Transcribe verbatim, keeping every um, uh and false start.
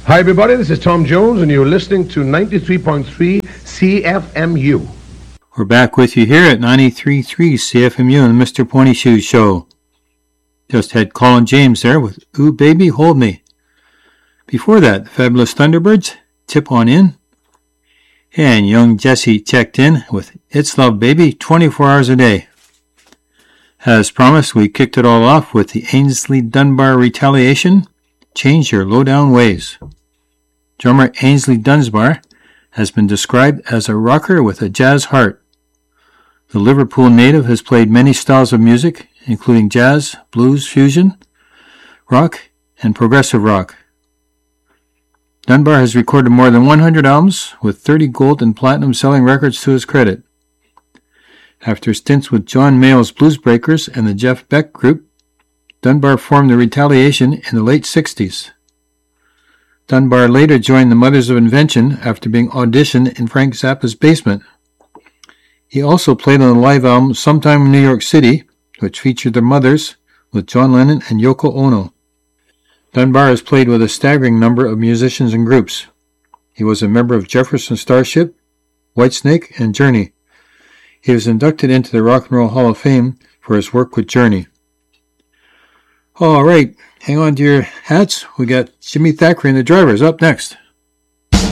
Hi, everybody. This is Tom Jones, and you're listening to ninety-three point three C F M U. We're back with you here at ninety-three point three C F M U on the Mister Pony Shoes Show. Just had Colin James there with Ooh Baby Hold Me. Before that, the Fabulous Thunderbirds, Tip On In. And young Jesse checked in with It's Love Baby twenty-four hours a day. As promised, we kicked it all off with the Ainsley Dunbar Retaliation, Change Your Lowdown Ways. Drummer Ainsley Dunbar has been described as a rocker with a jazz heart. The Liverpool native has played many styles of music, including jazz, blues, fusion, rock, and progressive rock. Dunbar has recorded more than one hundred albums, with thirty gold and platinum selling records to his credit. After stints with John Mayall's Blues Breakers and the Jeff Beck Group, Dunbar formed the Retaliation in the late sixties. Dunbar later joined the Mothers of Invention after being auditioned in Frank Zappa's basement. He also played on the live album Sometime in New York City, which featured the Mothers with John Lennon and Yoko Ono. Dunbar has played with a staggering number of musicians and groups. He was a member of Jefferson Starship, Whitesnake, and Journey. He was inducted into the Rock and Roll Hall of Fame for his work with Journey. All right, hang on to your hats. We got Jimmy Thackeray and the Drivers up next.